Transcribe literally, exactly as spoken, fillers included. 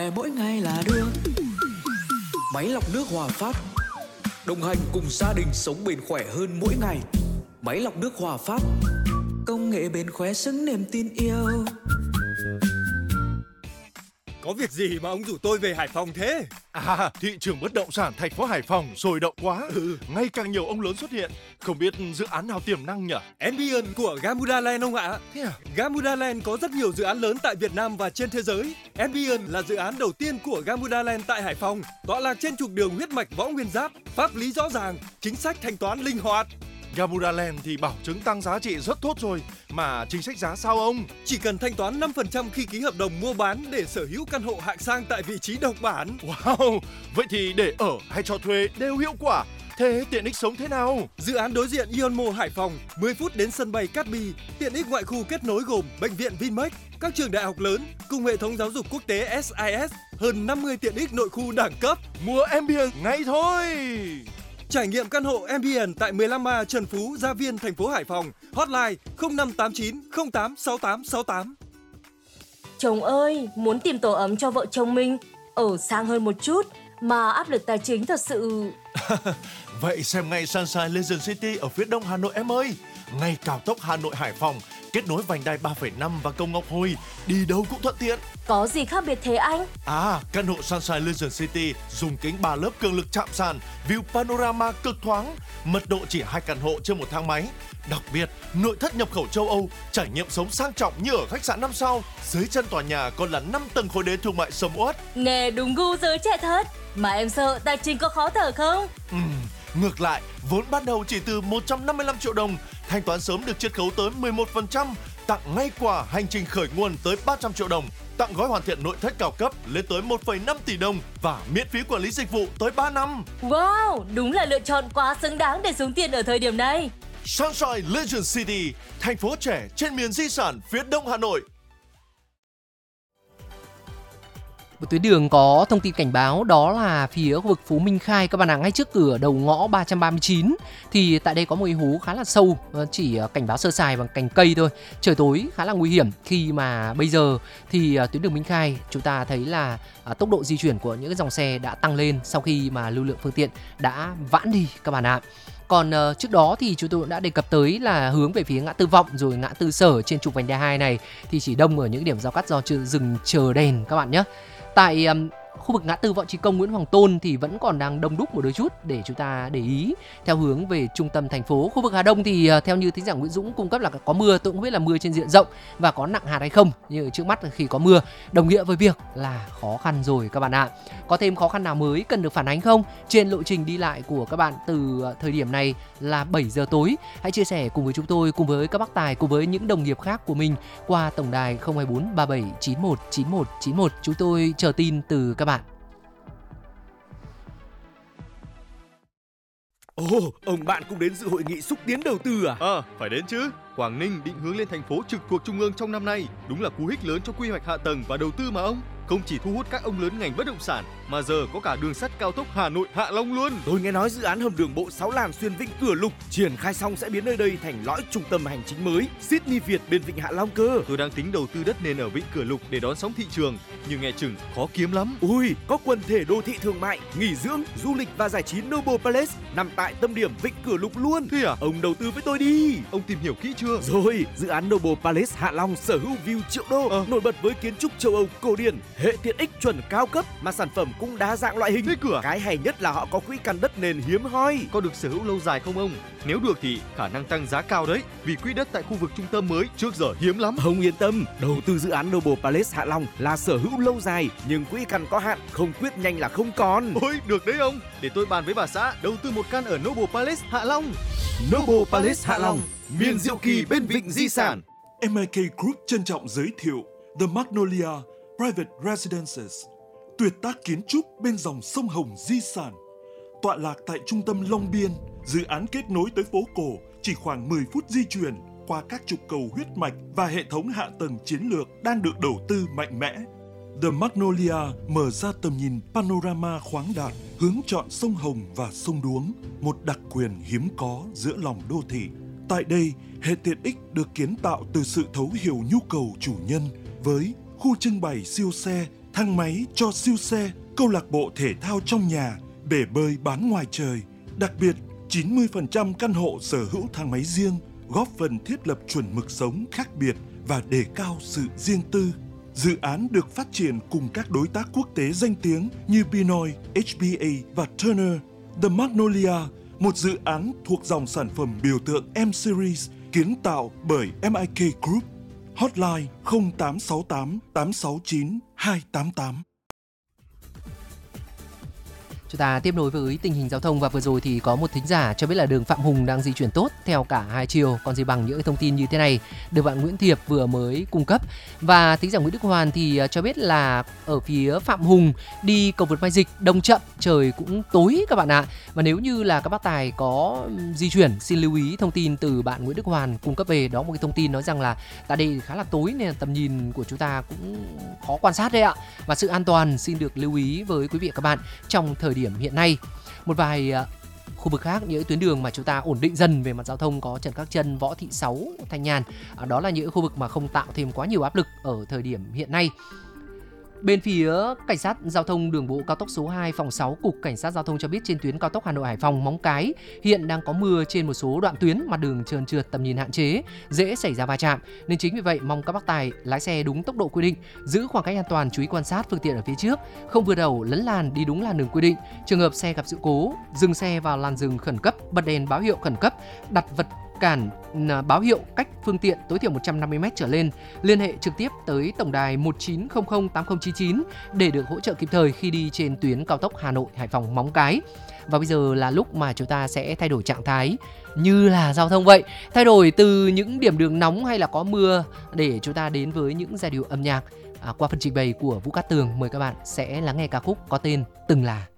khỏe mỗi ngày là được. Máy lọc nước Hòa Phát, đồng hành cùng gia đình sống bền khỏe hơn mỗi ngày. Máy lọc nước Hòa Phát, công nghệ bền khỏe xứng niềm tin yêu. Có việc gì mà ông rủ tôi về Hải Phòng thế? À, thị trường bất động sản thành phố Hải Phòng sôi động quá. Ừ. Ngày càng nhiều ông lớn xuất hiện. Không biết dự án nào tiềm năng nhỉ? Ambience của Gamuda Land ông ạ. Thế à? Gamuda Land có rất nhiều dự án lớn tại Việt Nam và trên thế giới. Ambience là dự án đầu tiên của Gamuda Land tại Hải Phòng, tọa lạc trên trục đường huyết mạch Võ Nguyên Giáp, pháp lý rõ ràng, chính sách thanh toán linh hoạt. Gamuda Land thì bảo chứng tăng giá trị rất tốt rồi, mà chính sách giá sao ông? Chỉ cần thanh toán năm phần trăm khi ký hợp đồng mua bán để sở hữu căn hộ hạng sang tại vị trí độc bản. Wow, vậy thì để ở hay cho thuê đều hiệu quả. Thế tiện ích sống thế nào? Dự án đối diện Ion Mall Hải Phòng, mười phút đến sân bay Cát Bi, tiện ích ngoại khu kết nối gồm bệnh viện Vinmec, các trường đại học lớn cùng hệ thống giáo dục quốc tế ét i ét, hơn năm mươi tiện ích nội khu đẳng cấp. Mua Ambience ngay thôi. Trải nghiệm căn hộ Ambience tại mười lăm A Trần Phú, Gia Viên, thành phố Hải Phòng. Hotline không năm tám chín không tám sáu tám sáu tám. Chồng ơi, muốn tìm tổ ấm cho vợ chồng mình, ở sang hơn một chút mà áp lực tài chính thật sự. Vậy xem ngay Sunshine Legend City ở phía đông Hà Nội em ơi. Ngay cao tốc Hà Nội Hải Phòng, kết nối vành đai ba phẩy năm và Công Ngọc Hồi, đi đâu cũng thuận tiện. Có gì khác biệt thế anh? À, căn hộ Sunshine Legend City dùng kính ba lớp cường lực chạm sàn, view panorama cực thoáng, mật độ chỉ hai căn hộ trên một thang máy. Đặc biệt, nội thất nhập khẩu châu Âu, trải nghiệm sống sang trọng như ở khách sạn năm sao. Dưới chân tòa nhà còn là năm tầng khối đế thương mại sầm uất. Nghe đúng gu giới trẻ thật. Mà em sợ tài chính có khó thở không? Ừ, ngược lại, vốn ban đầu chỉ từ một trăm năm mươi lăm triệu đồng, thanh toán sớm được chiết khấu tới mười một phần trăm, tặng ngay quà hành trình khởi nguồn tới ba trăm triệu đồng, tặng gói hoàn thiện nội thất cao cấp lên tới một phẩy năm tỷ đồng và miễn phí quản lý dịch vụ tới ba năm. Wow, đúng là lựa chọn quá xứng đáng để xuống tiền ở thời điểm này. Sunshine Legend City, thành phố trẻ trên miền di sản phía đông Hà Nội. Một tuyến đường có thông tin cảnh báo đó là phía khu vực Phú Minh Khai các bạn ạ, ngay trước cửa đầu ngõ ba trăm ba mươi chín thì tại đây có một cái hố khá là sâu, chỉ cảnh báo sơ sài bằng cành cây thôi. Trời tối khá là nguy hiểm khi mà bây giờ thì tuyến đường Minh Khai chúng ta thấy là tốc độ di chuyển của những cái dòng xe đã tăng lên sau khi mà lưu lượng phương tiện đã vãn đi các bạn ạ. Còn uh, trước đó thì chúng tôi cũng đã đề cập tới là hướng về phía ngã tư Vọng rồi ngã tư Sở trên trục vành đai hai này thì chỉ đông ở những điểm giao cắt do dừng chờ đèn các bạn nhé. Tại um, khu vực ngã tư Võ Trí Công, Nguyễn Hoàng Tôn thì vẫn còn đang đông đúc một đôi chút để chúng ta để ý theo hướng về trung tâm thành phố. Khu vực Hà Đông thì uh, theo như thính giả Nguyễn Dũng cung cấp là có mưa, tôi cũng biết là mưa trên diện rộng và có nặng hạt hay không, nhưng trước mắt khi có mưa đồng nghĩa với việc là khó khăn rồi các bạn ạ. Có thêm khó khăn nào mới cần được phản ánh không trên lộ trình đi lại của các bạn từ thời điểm này là bảy giờ tối? Hãy chia sẻ cùng với chúng tôi, cùng với các bác tài, cùng với những đồng nghiệp khác của mình qua tổng đài không hai bốn ba bảy chín một chín một chín một. Chúng tôi chờ tin từ các bạn. Ồ, ông bạn cũng đến dự hội nghị xúc tiến đầu tư à? Ờ, à, phải đến chứ. Quảng Ninh định hướng lên thành phố trực thuộc trung ương trong năm nay, đúng là cú hích lớn cho quy hoạch hạ tầng và đầu tư mà ông. Không chỉ thu hút các ông lớn ngành bất động sản, mà giờ có cả đường sắt cao tốc Hà Nội Hạ Long luôn. Tôi nghe nói dự án hầm đường bộ sáu làn xuyên Vịnh Cửa Lục triển khai xong sẽ biến nơi đây thành lõi trung tâm hành chính mới Sydney Việt bên Vịnh Hạ Long cơ. Tôi đang tính đầu tư đất nền ở Vịnh Cửa Lục để đón sóng thị trường, nhưng nghe chừng khó kiếm lắm. Ui, có quần thể đô thị thương mại, nghỉ dưỡng, du lịch và giải trí Noble Palace nằm tại tâm điểm Vịnh Cửa Lục luôn. Thế à? Ông đầu tư với tôi đi. Ông tìm hiểu kỹ chưa? Rồi, dự án Noble Palace Hạ Long sở hữu view triệu đô, à. nổi bật với kiến trúc châu Âu cổ điển, hệ tiện ích chuẩn cao cấp mà sản phẩm cũng đa dạng loại hình. Thế cửa. Cái hay nhất là họ có quỹ căn đất nền hiếm hoi. Có được sở hữu lâu dài không ông? Nếu được thì khả năng tăng giá cao đấy, vì quỹ đất tại khu vực trung tâm mới trước giờ hiếm lắm. Ông yên tâm, đầu tư dự án Noble Palace Hạ Long là sở hữu lâu dài, nhưng quỹ căn có hạn, không quyết nhanh là không còn. Ôi, được đấy ông. Để tôi bàn với bà xã đầu tư một căn ở Noble Palace Hạ Long. Noble Palace Hạ Long, miền diệu kỳ bên vịnh di sản. em i ca Group trân trọng giới thiệu The Magnolia Private Residences, tuyệt tác kiến trúc bên dòng sông Hồng di sản. Tọa lạc tại trung tâm Long Biên, dự án kết nối tới phố cổ chỉ khoảng mười phút di chuyển qua các trục cầu huyết mạch và hệ thống hạ tầng chiến lược đang được đầu tư mạnh mẽ. The Magnolia mở ra tầm nhìn panorama khoáng đạt, hướng chọn sông Hồng và sông Đuống, một đặc quyền hiếm có giữa lòng đô thị. Tại đây, hệ tiện ích được kiến tạo từ sự thấu hiểu nhu cầu chủ nhân với khu trưng bày siêu xe, thang máy cho siêu xe, câu lạc bộ thể thao trong nhà, bể bơi bán ngoài trời. Đặc biệt, chín mươi phần trăm căn hộ sở hữu thang máy riêng, góp phần thiết lập chuẩn mực sống khác biệt và đề cao sự riêng tư. Dự án được phát triển cùng các đối tác quốc tế danh tiếng như Pinoy, hát bê a và Turner. The Magnolia, một dự án thuộc dòng sản phẩm biểu tượng M-Series kiến tạo bởi em i ca Group. Hotline không tám sáu tám tám sáu chín hai tám tám. Chúng ta tiếp nối với tình hình giao thông, và vừa rồi thì có một thính giả cho biết là đường Phạm Hùng đang di chuyển tốt theo cả hai chiều. Còn gì bằng những thông tin như thế này được bạn Nguyễn Thiệp vừa mới cung cấp. Và thính giả Nguyễn Đức Hoàn thì cho biết là ở phía Phạm Hùng đi cầu vượt Mai Dịch đông chậm, trời cũng tối các bạn ạ. Và nếu như là các bác tài có di chuyển, xin lưu ý thông tin từ bạn Nguyễn Đức Hoàn cung cấp về. Đó một cái thông tin nói rằng là tại đây khá là tối nên là tầm nhìn của chúng ta cũng khó quan sát đấy ạ. Và sự an toàn xin được lưu ý với quý vị và các bạn trong thời điểm hiện nay. Một vài uh, khu vực khác, những tuyến đường mà chúng ta ổn định dần về mặt giao thông có Trần Các Trân, Võ Thị Sáu, Thanh Nhàn. Uh, đó là những khu vực mà không tạo thêm quá nhiều áp lực ở thời điểm hiện nay. Bên phía Cảnh sát Giao thông Đường bộ cao tốc số hai phòng sáu, Cục Cảnh sát Giao thông cho biết trên tuyến cao tốc Hà Nội Hải Phòng Móng Cái hiện đang có mưa trên một số đoạn tuyến, mặt đường trơn trượt, tầm nhìn hạn chế, dễ xảy ra va chạm. Nên chính vì vậy mong các bác tài lái xe đúng tốc độ quy định, giữ khoảng cách an toàn, chú ý quan sát phương tiện ở phía trước, không vượt ẩu lấn làn, đi đúng làn đường quy định. Trường hợp xe gặp sự cố, dừng xe vào làn dừng khẩn cấp, bật đèn báo hiệu khẩn cấp, đặt vật cản báo hiệu cách phương tiện tối thiểu một trăm năm mươi mét trở lên, liên hệ trực tiếp tới tổng đài một chín không không tám không chín chín để được hỗ trợ kịp thời khi đi trên tuyến cao tốc Hà Nội Hải Phòng Móng Cái. Và bây giờ là lúc mà chúng ta sẽ thay đổi trạng thái như là giao thông vậy, thay đổi từ những điểm đường nóng hay là có mưa để chúng ta đến với những giai điệu âm nhạc. À, qua phần trình bày của Vũ Cát Tường, mời các bạn sẽ lắng nghe ca khúc có tên Từng Là.